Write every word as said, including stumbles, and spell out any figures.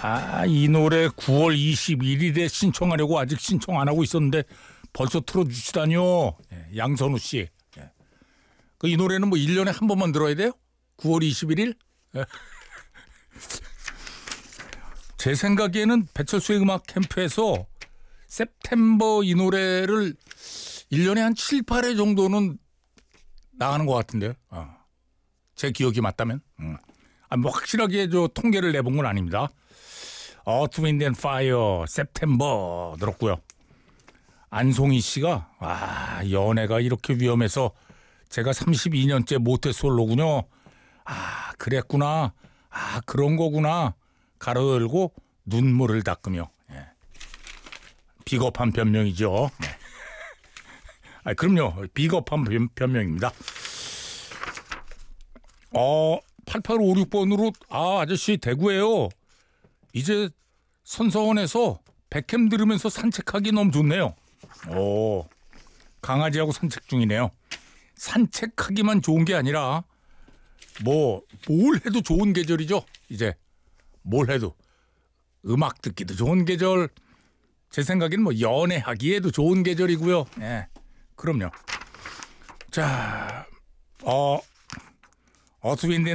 아, 이 노래 구월 이십일일에 신청하려고 아직 신청 안 하고 있었는데 벌써 틀어주시다니요. 예, 양선우 씨. 예. 그 이 노래는 뭐 일 년에 한 번만 들어야 돼요? 구월 이십일일? 예. 제 생각에는 배철수의 음악 캠프에서 september 이 노래를 일 년에 한 칠, 팔 회 정도는 나가는 것 같은데요. 어. 제 기억이 맞다면. 음. 아, 뭐 확실하게 저 통계를 내본 건 아닙니다. Earth, Wind and Fire, September 들었고요. 안송이 씨가 아, 연애가 이렇게 위험해서 제가 삼십이 년째 모태솔로군요. 아, 그랬구나. 아, 그런 거구나. 가로 열고 눈물을 닦으며. 예. 비겁한 변명이죠. 네. 아, 그럼요. 비겁한 변, 변명입니다. 어, 팔팔오육 번으로 아, 아저씨 대구에요. 이제 선서원에서 백캠 들으면서 산책하기 너무 좋네요. 오, 강아지하고 산책 중이네요. 산책하기만 좋은 게 아니라 뭐 뭘 해도 좋은 계절이죠. 이제 뭘 해도 음악 듣기도 좋은 계절. 제 생각에는 뭐 연애하기에도 좋은 계절이고요. 예, 그럼요. 자, 어, 어스윈드